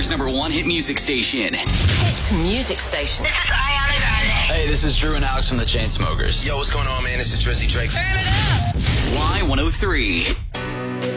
America's #1 hit music station. Hit music station. This is Ariana Grande. Hey, this is Drew and Alex from the Chainsmokers. Yo, what's going on, man? This is Drizzy Drake. Turn it up. Y103.